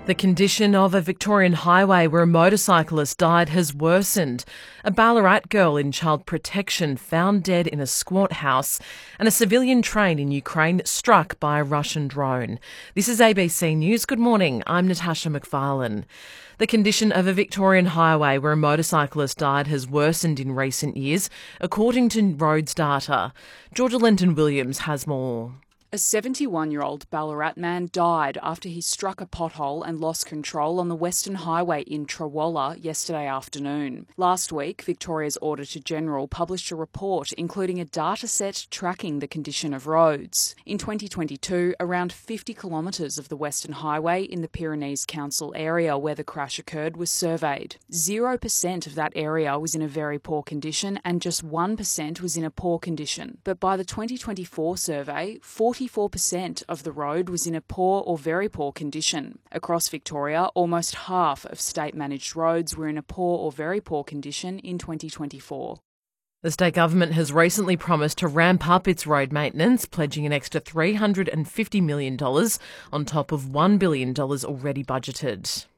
The condition of a Victorian highway where a motorcyclist died has worsened. A Ballarat girl in child protection found dead in a squat house, and a civilian train in Ukraine struck by a Russian drone. This is ABC News. Good morning. I'm Natasha McFarlane. The condition of a Victorian highway where a motorcyclist died has worsened in recent years, according to roads data. Georgia Linton-Williams has more. A 71-year-old Ballarat man died after he struck a pothole and lost control on the Western Highway in Trawalla yesterday afternoon. Last week, Victoria's Auditor-General published a report including a data set tracking the condition of roads. In 2022, around 50 kilometres of the Western Highway in the Pyrenees Council area where the crash occurred was surveyed. 0% of that area was in a very poor condition and just 1% was in a poor condition. But by the 2024 survey, 44% of the road was in a poor or very poor condition. Across Victoria, almost half of state-managed roads were in a poor or very poor condition in 2024. The state government has recently promised to ramp up its road maintenance, pledging an extra $350 million on top of $1 billion already budgeted.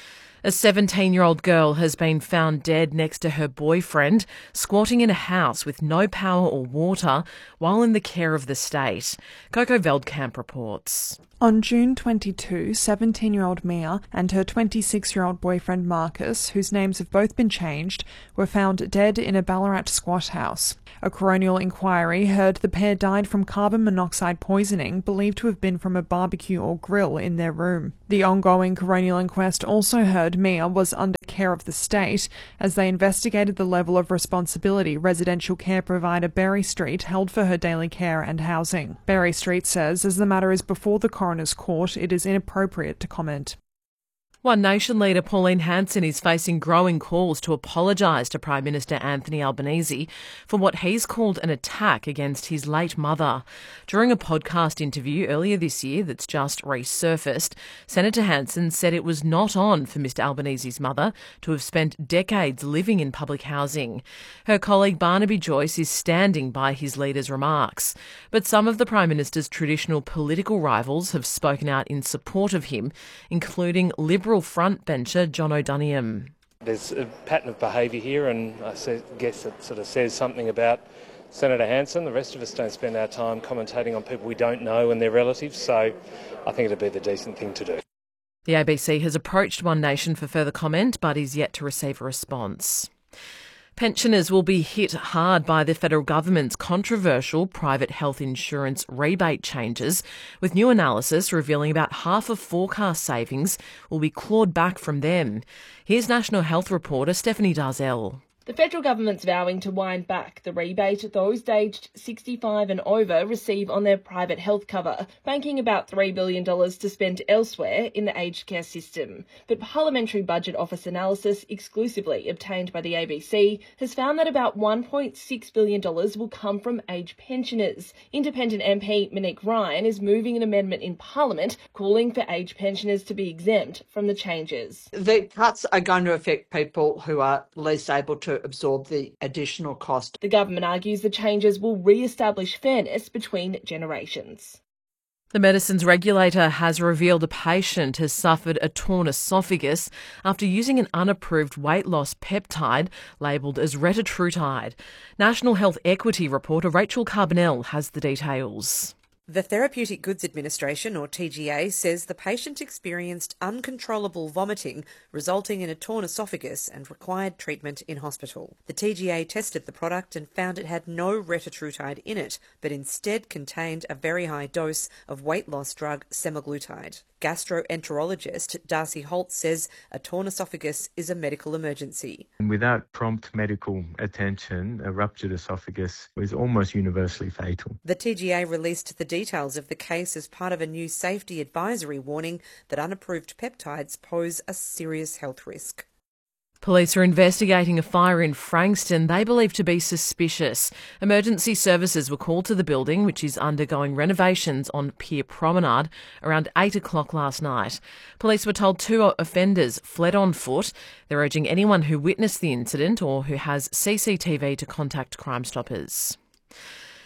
A 17-year-old girl has been found dead next to her boyfriend, squatting in a house with no power or water while in the care of the state. Coco Veldkamp reports. On June 22, 17-year-old Mia and her 26-year-old boyfriend Marcus, whose names have both been changed, were found dead in a Ballarat squat house. A coronial inquiry heard the pair died from carbon monoxide poisoning, believed to have been from a barbecue or grill in their room. The ongoing coronial inquest also heard Mia was under care of the state as they investigated the level of responsibility residential care provider Berry Street held for her daily care and housing. Berry Street says as the matter is before the coroner's court, it is inappropriate to comment. One Nation leader Pauline Hanson is facing growing calls to apologise to Prime Minister Anthony Albanese for what he's called an attack against his late mother. During a podcast interview earlier this year that's just resurfaced, Senator Hanson said it was not on for Mr Albanese's mother to have spent decades living in public housing. Her colleague Barnaby Joyce is standing by his leader's remarks. But some of the Prime Minister's traditional political rivals have spoken out in support of him, including Liberal frontbencher John O'Doniam. There's a pattern of behaviour here, and I guess it sort of says something about Senator Hanson. The rest of us don't spend our time commentating on people we don't know and their relatives, so I think it'd be the decent thing to do. The ABC has approached One Nation for further comment, but is yet to receive a response. Pensioners will be hit hard by the federal government's controversial private health insurance rebate changes, with new analysis revealing about half of forecast savings will be clawed back from them. Here's National Health reporter Stephanie Darzell. The federal government's vowing to wind back the rebate those aged 65 and over receive on their private health cover, banking about $3 billion to spend elsewhere in the aged care system. But Parliamentary Budget Office analysis, exclusively obtained by the ABC, has found that about $1.6 billion will come from aged pensioners. Independent MP Monique Ryan is moving an amendment in Parliament calling for aged pensioners to be exempt from the changes. The cuts are going to affect people who are least able to absorb the additional cost. The government argues the changes will re-establish fairness between generations. The medicines regulator has revealed a patient has suffered a torn esophagus after using an unapproved weight loss peptide labelled as retatrutide. National Health Equity reporter Rachel Carbonell has the details. The Therapeutic Goods Administration, or TGA, says the patient experienced uncontrollable vomiting resulting in a torn esophagus and required treatment in hospital. The TGA tested the product and found it had no retatrutide in it, but instead contained a very high dose of weight loss drug semaglutide. Gastroenterologist Darcy Holt says a torn esophagus is a medical emergency. Without prompt medical attention, a ruptured esophagus is almost universally fatal. The TGA released the details of the case as part of a new safety advisory warning that unapproved peptides pose a serious health risk. Police are investigating a fire in Frankston they believe to be suspicious. Emergency services were called to the building, which is undergoing renovations on Pier Promenade, around 8 o'clock last night. Police were told two offenders fled on foot. They're urging anyone who witnessed the incident or who has CCTV to contact Crime Stoppers.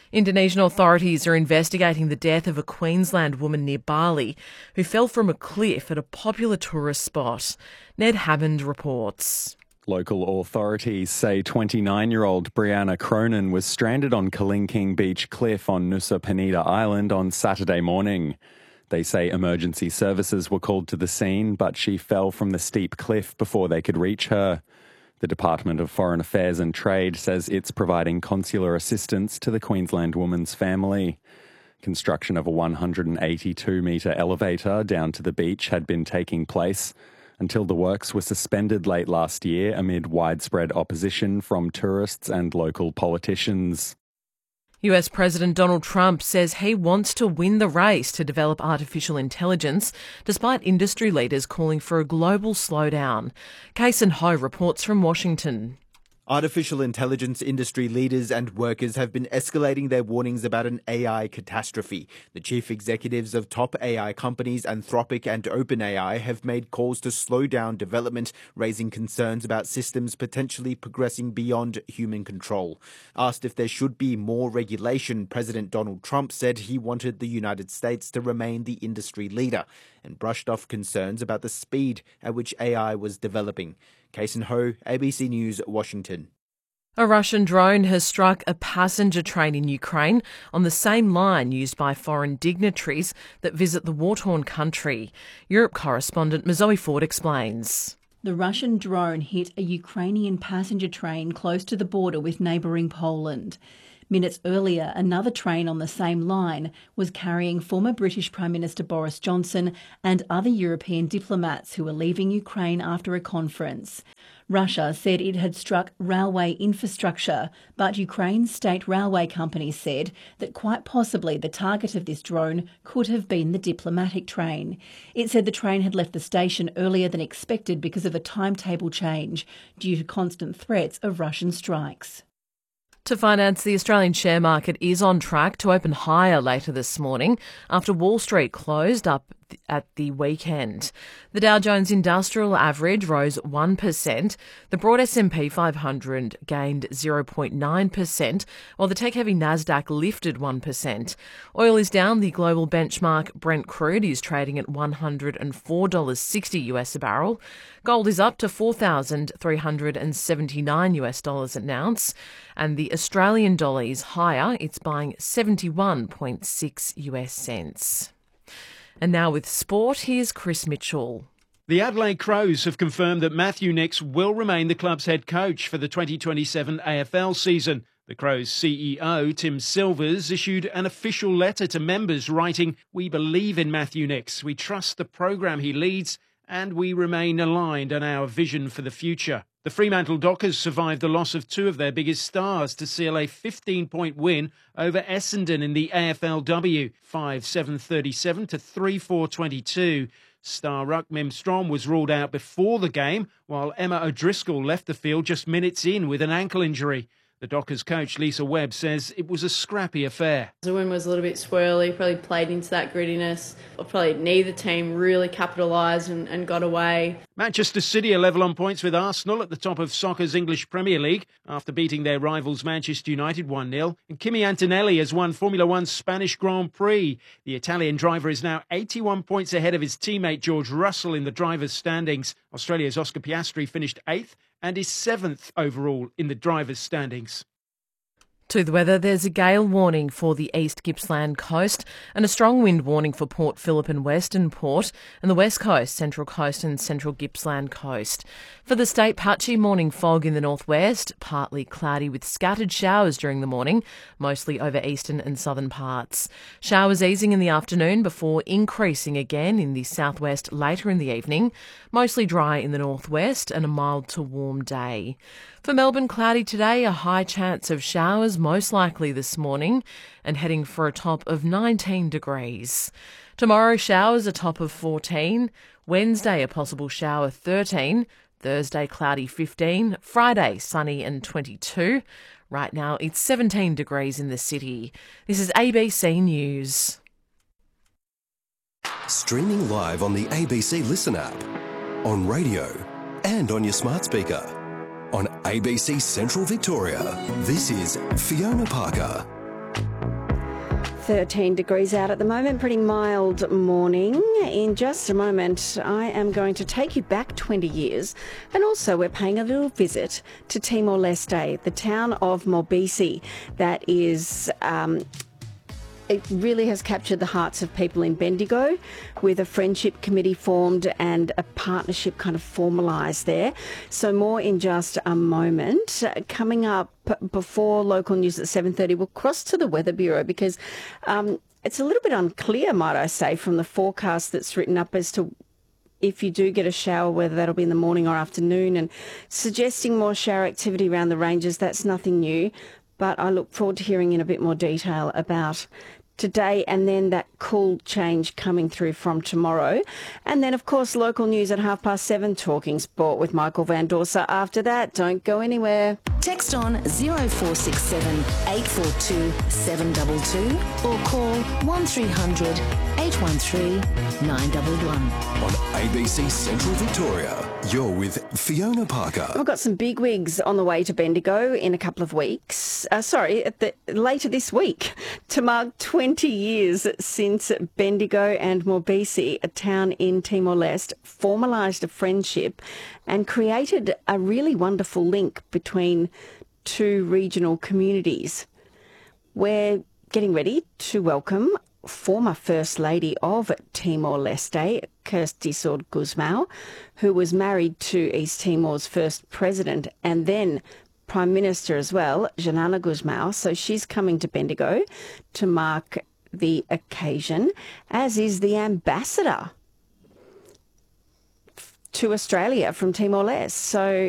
Indonesian authorities are investigating the death of a Queensland woman near Bali who fell from a cliff at a popular tourist spot. Ned Hammond reports. Local authorities say 29-year-old Brianna Cronin was stranded on Kalingking Beach Cliff on Nusa Penida Island on Saturday morning. They say emergency services were called to the scene, but she fell from the steep cliff before they could reach her. The Department of Foreign Affairs and Trade says it's providing consular assistance to the Queensland woman's family. Construction of a 182-metre elevator down to the beach had been taking place until the works were suspended late last year amid widespread opposition from tourists and local politicians. US President Donald Trump says he wants to win the race to develop artificial intelligence, despite industry leaders calling for a global slowdown. Kason Ho reports from Washington. Artificial intelligence industry leaders and workers have been escalating their warnings about an AI catastrophe. The chief executives of top AI companies Anthropic and OpenAI have made calls to slow down development, raising concerns about systems potentially progressing beyond human control. Asked if there should be more regulation, President Donald Trump said he wanted the United States to remain the industry leader and brushed off concerns about the speed at which AI was developing. Kason Ho, ABC News, Washington. A Russian drone has struck a passenger train in Ukraine on the same line used by foreign dignitaries that visit the war-torn country. Europe correspondent Zoe Ford explains. The Russian drone hit a Ukrainian passenger train close to the border with neighbouring Poland. Minutes earlier, another train on the same line was carrying former British Prime Minister Boris Johnson and other European diplomats who were leaving Ukraine after a conference. Russia said it had struck railway infrastructure, but Ukraine's state railway company said that quite possibly the target of this drone could have been the diplomatic train. It said the train had left the station earlier than expected because of a timetable change due to constant threats of Russian strikes. To finance, the Australian share market is on track to open higher later this morning after Wall Street closed up at the weekend. The Dow Jones Industrial Average rose 1%. The broad S&P 500 gained 0.9%, while the tech-heavy Nasdaq lifted 1%. Oil is down. The global benchmark Brent crude is trading at $104.60 US a barrel. Gold is up to $4,379 US an ounce, and the Australian dollar is higher. It's buying 71.6 US cents. And now with sport, here's Chris Mitchell. The Adelaide Crows have confirmed that Matthew Nicks will remain the club's head coach for the 2027 AFL season. The Crows' CEO, Tim Silvers, issued an official letter to members writing, "We believe in Matthew Nicks, we trust the program he leads, and we remain aligned on our vision for the future." The Fremantle Dockers survived the loss of two of their biggest stars to seal a 15-point win over Essendon in the AFLW, 5-7-37 to 3-4-22. Star ruck Mim Strom was ruled out before the game, while Emma O'Driscoll left the field just minutes in with an ankle injury. The Dockers coach, Lisa Webb, says it was a scrappy affair. The win was a little bit swirly, probably played into that grittiness. Probably neither team really capitalised and got away. Manchester City are level on points with Arsenal at the top of soccer's English Premier League after beating their rivals Manchester United 1-0. And Kimi Antonelli has won Formula One's Spanish Grand Prix. The Italian driver is now 81 points ahead of his teammate George Russell in the drivers' standings. Australia's Oscar Piastri finished 8th and is 7th overall in the drivers' standings. To the weather, there's a gale warning for the East Gippsland coast and a strong wind warning for Port Phillip and Western Port and the West Coast, Central Coast and Central Gippsland coast. For the state, patchy morning fog in the northwest, partly cloudy with scattered showers during the morning, mostly over eastern and southern parts. Showers easing in the afternoon before increasing again in the southwest later in the evening, mostly dry in the northwest and a mild to warm day. For Melbourne, cloudy today, a high chance of showers, most likely this morning, and heading for a top of 19 degrees. Tomorrow, showers, a top of 14. Wednesday, a possible shower, 13. Thursday, cloudy, 15. Friday, sunny and 22. Right now, it's 17 degrees in the city. This is ABC News. Streaming live on the ABC Listen app, on radio and on your smart speaker. On ABC Central Victoria, this is Fiona Parker. 13 degrees out at the moment, pretty mild morning. In just a moment, I am going to take you back 20 years, and also we're paying a little visit to Timor-Leste, the town of Molbisi that is... It really has captured the hearts of people in Bendigo, with a friendship committee formed and a partnership kind of formalised there. So more in just a moment. Coming up before local news at 7:30, we'll cross to the Weather Bureau because it's a little bit unclear, might I say, from the forecast that's written up as to if you do get a shower, whether that'll be in the morning or afternoon, and suggesting more shower activity around the ranges. That's nothing new, but I look forward to hearing in a bit more detail about today and then that cool change coming through from tomorrow. And then, of course, local news at 7:30, talking sport with Michael Van Dorsa. After that, don't go anywhere. Text on 0467 842 722 or call 1300 813 911. On ABC Central Victoria, you're with Fiona Parker. We've got some bigwigs on the way to Bendigo in a couple of weeks. Later this week, to mark 20 years since Bendigo and Molbisi, a town in Timor-Leste, formalised a friendship and created a really wonderful link between two regional communities. We're getting ready to welcome former First Lady of Timor-Leste, Kirsty Sood Gusmao, who was married to East Timor's first president and then Prime Minister as well, Xanana Gusmao. So she's coming to Bendigo to mark the occasion, as is the ambassador to Australia from Timor-Leste. So